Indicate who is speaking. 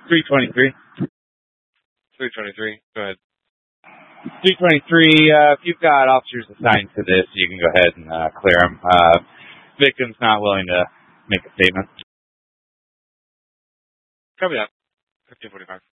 Speaker 1: 323.
Speaker 2: 323. Go ahead.
Speaker 1: 323. If you've got officers assigned to this, you can go ahead and clear them. Victim's not willing to make a statement.
Speaker 2: Copy that. 1545.